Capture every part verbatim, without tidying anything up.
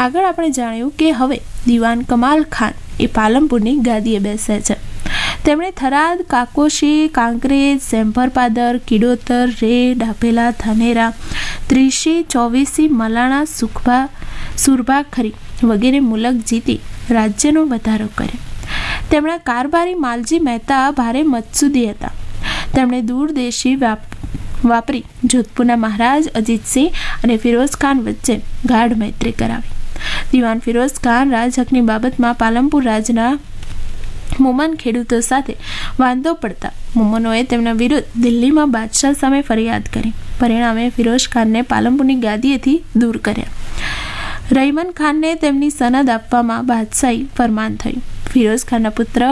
આગળ આપણે જાણ્યું કે હવે દિવાન કમાલ ખાન એ પાલનપુરની ગાદીએ બેસે છે. તેમણે થરાદ, કાકોશી, કાંકરેજ, સેંભરપાદર, કિડોતર, રે, ડાભેલા, ધાનેરા, ત્રીસી, ચોવીસી, મલાણા, સુખભા, સુરભાખરી વગેરે મુલક જીતી રાજ્યનો વધારો કર્યો. તેમના કારભારી માલજી મહેતા ભારે મત્સુદી હતા. તેમણે દૂરદેશી વાપરી જોધપુરના મહારાજ અજીતસિંહ અને ફિરોઝ ખાન વચ્ચે ગાઢ મૈત્રી કરાવી. દિવાન ફિરોઝ ખાન રાજહકની બાબતમાં પાલનપુર રાજના મોમન ખેડૂતો સાથે વાંધો પડતા મોમનોએ તેમના વિરુદ્ધ દિલ્હીમાં બાદશાહ સામે ફરિયાદ કરી. પરિણામે ફિરોઝ ખાનને પાલનપુરની ગાદીએથી દૂર કર્યા. રહીમન ખાનને તેમની સનદ આપવામાં બાદશાહી ફરમાન થયું. ફિરોઝ ખાનના પુત્ર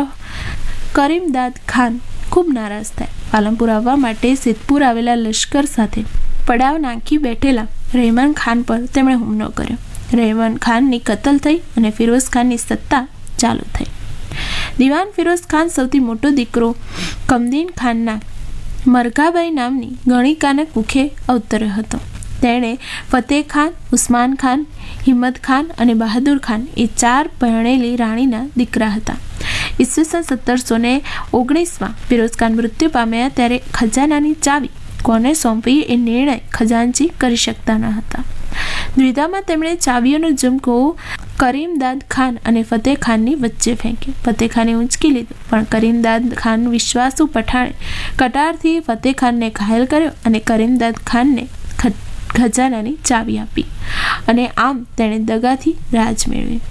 કરીમદાદ ખાન ખૂબ નારાજ થયા. પાલનપુર આવવા માટે સિદ્ધપુર આવેલા લશ્કર સાથે પડાવ નાખી બેઠેલા રહીમન ખાન પર તેમણે હુમલો કર્યો. રહીમન ખાનની કતલ થઈ અને ફિરોઝ ખાનની સત્તા ચાલુ થઈ. દિવાન ફિરોઝ ખાન સૌથી મોટો દીકરો કમદીન ખાનના મરઘાભાઈ નામની ગણિકાને કુખે અવતર્યો હતો. તેણે ફતેહ ખાન, ઉસ્માન ખાન, હિંમત ખાન અને બહાદુર ખાન એ ચાર પરણેલી રાણીના દીકરા હતા. ઈસવીસન સત્તરસો ને ઓગણીસમાં ફિરોઝ ખાન મૃત્યુ પામ્યા ત્યારે ખજાનાની ચાવી કોને સોંપવી એ નિર્ણય ખજાનચી કરી શકતા ન હતા. દ્વિધામાં તેમણે ચાવીઓનો ઝુમકો કરીમદાદ ખાન અને ફતેહ ખાનની વચ્ચે ફેંક્યો. ફતેહ ખાને ઊંચકી લીધો, પણ કરીમદાદ ખાન વિશ્વાસુ પઠાણે કટારથી ફતેહ ખાનને ઘાયલ કર્યો અને કરીમદાદ ખાનને ખજાનાની ચાવી આપી અને આમ તેણે દગાથી રાજ મેળવ્યું.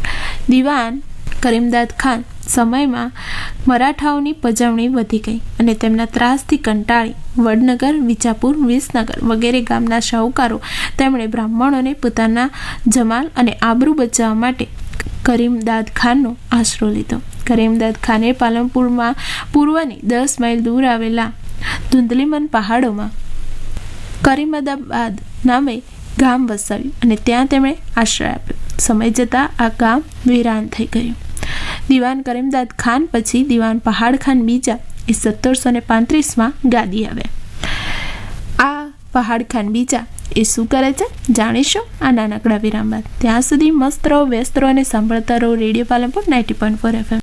દિવાન કરીમદાદ ખાન સમયમાં મરાઠાઓની પજવણી વધી ગઈ અને તેમના ત્રાસથી કંટાળી વડનગર, વિજાપુર, વિસનગર વગેરે ગામના શાહુકારો તેમણે બ્રાહ્મણોને પોતાના જમાલ અને આબરૂ બચાવવા માટે કરીમદાદ ખાનનો આશરો લીધો. કરીમદાદ ખાને પાલનપુરમાં પૂર્વની દસ માઇલ દૂર આવેલા ધુંધલીમન પહાડોમાં કરીમદાબાદ નામે ગામ વસાવ્યું અને ત્યાં તેમણે આશ્રય આપ્યો. સમય જતાં આ ગામ વિરાન થઈ ગયું. દિવાન કરીમદાદ ખાન પછી દિવાન પહાડ ખાન બીજા એ સત્તરસો ને પાંત્રીસમાં ગાદી આવ્યા. આ પહાડ ખાન બીજા એ શું કરે છે જાણીશું આ નાનકડા વિરામ બાદ. ત્યાં સુધી મસ્ત રહો, વ્યસ્ત રહો અને સાંભળતા રહો radio Palanpur ninety point four F M.